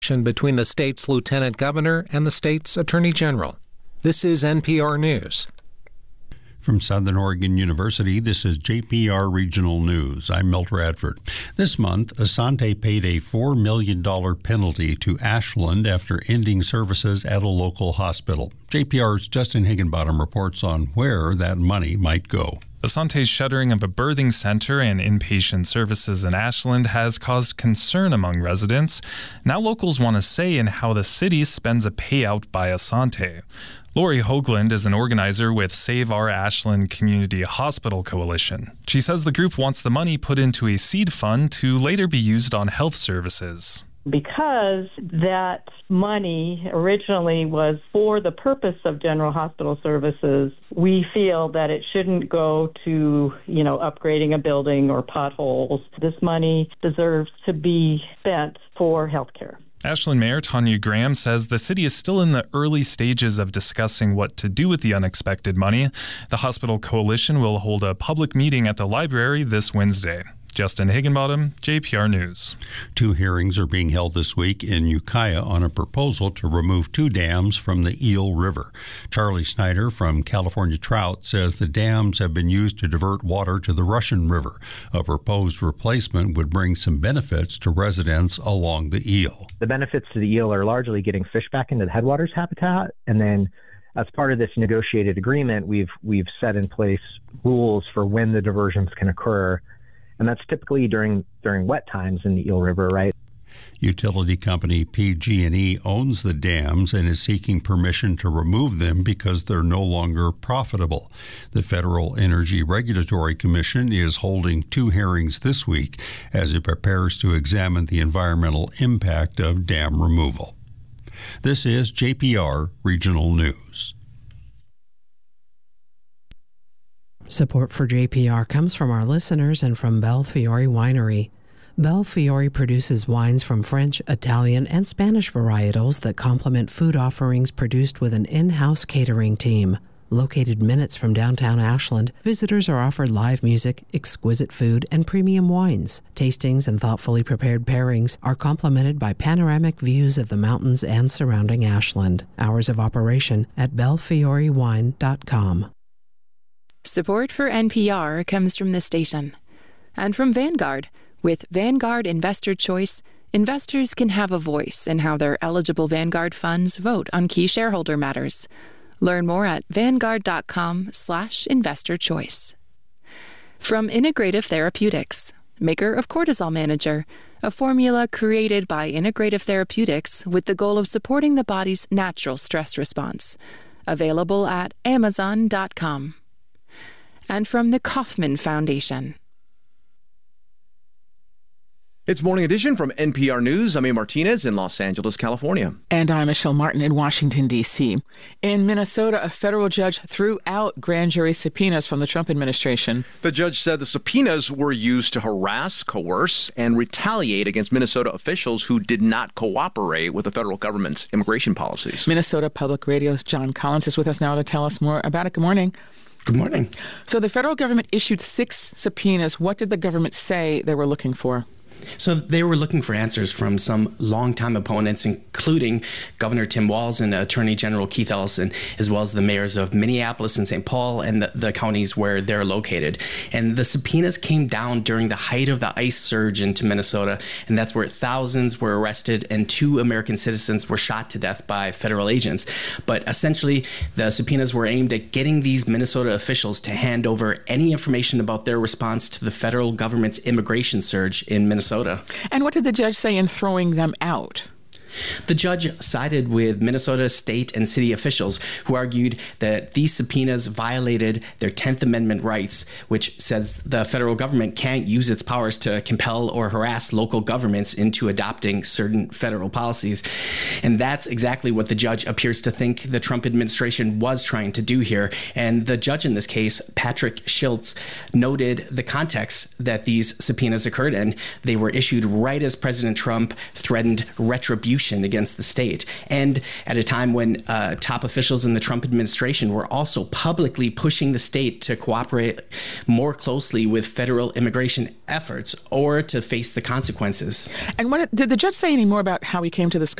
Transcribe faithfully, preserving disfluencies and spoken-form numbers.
between the state's lieutenant governor and the state's attorney general. This is N P R News. From Southern Oregon University, this is J P R Regional News. I'm Milt Radford. This month, Asante paid a four million dollars penalty to Ashland after ending services at a local hospital. J P R's Justin Higginbottom reports on where that money might go. Asante's shuttering of a birthing center and inpatient services in Ashland has caused concern among residents. Now locals want a say in how the city spends a payout by Asante. Lori Hoagland is an organizer with Save Our Ashland Community Hospital Coalition. She says the group wants the money put into a seed fund to later be used on health services. Because that money originally was for the purpose of general hospital services, we feel that it shouldn't go to, you know, upgrading a building or potholes. This money deserves to be spent for health care. Ashland Mayor Tanya Graham says the city is still in the early stages of discussing what to do with the unexpected money. The Hospital Coalition will hold a public meeting at the library this Wednesday. Justin Higginbottom, J P R News. Two hearings are being held this week in Ukiah on a proposal to remove two dams from the Eel River. Charlie Snyder from California Trout says the dams have been used to divert water to the Russian River. A proposed replacement would bring some benefits to residents along the Eel. The benefits to the eel are largely getting fish back into the headwaters habitat, and then as part of this negotiated agreement, we've we've set in place rules for when the diversions can occur. And that's typically during during wet times in the Eel River, right? Utility company P G and E owns the dams and is seeking permission to remove them because they're no longer profitable. The Federal Energy Regulatory Commission is holding two hearings this week as it prepares to examine the environmental impact of dam removal. This is J P R Regional News. Support for J P R comes from our listeners and from Belfiore Winery. Belfiore produces wines from French, Italian, and Spanish varietals that complement food offerings produced with an in-house catering team. Located minutes from downtown Ashland, visitors are offered live music, exquisite food, and premium wines. Tastings and thoughtfully prepared pairings are complemented by panoramic views of the mountains and surrounding Ashland. Hours of operation at belfiore wine dot com. Support for N P R comes from the station and from Vanguard. With Vanguard Investor Choice, investors can have a voice in how their eligible Vanguard funds vote on key shareholder matters. Learn more at vanguard.com slash investor choice. From Integrative Therapeutics, maker of Cortisol Manager, a formula created by Integrative Therapeutics with the goal of supporting the body's natural stress response. Available at amazon dot com. And from the Kauffman Foundation. It's Morning Edition from N P R News. I'm A. Martinez in Los Angeles, California. And I'm Michelle Martin in Washington, D C. In Minnesota, a federal judge threw out grand jury subpoenas from the Trump administration. The judge said the subpoenas were used to harass, coerce, and retaliate against Minnesota officials who did not cooperate with the federal government's immigration policies. Minnesota Public Radio's John Collins is with us now to tell us more about it. Good morning. Good morning. So the federal government issued six subpoenas. What did the government say they were looking for? So they were looking for answers from some longtime opponents, including Governor Tim Walz and Attorney General Keith Ellison, as well as the mayors of Minneapolis and Saint Paul and the, the counties where they're located. And the subpoenas came down during the height of the ICE surge into Minnesota, and that's where thousands were arrested and two American citizens were shot to death by federal agents. But essentially, the subpoenas were aimed at getting these Minnesota officials to hand over any information about their response to the federal government's immigration surge in Minnesota. And what did the judge say in throwing them out? The judge sided with Minnesota state and city officials who argued that these subpoenas violated their tenth Amendment rights, which says the federal government can't use its powers to compel or harass local governments into adopting certain federal policies. And that's exactly what the judge appears to think the Trump administration was trying to do here. And the judge in this case, Patrick Schiltz, noted the context that these subpoenas occurred in. They were issued right as President Trump threatened retribution retribution against the state. And at a time when uh, top officials in the Trump administration were also publicly pushing the state to cooperate more closely with federal immigration efforts or to face the consequences. And what did the judge say any more about how he came to this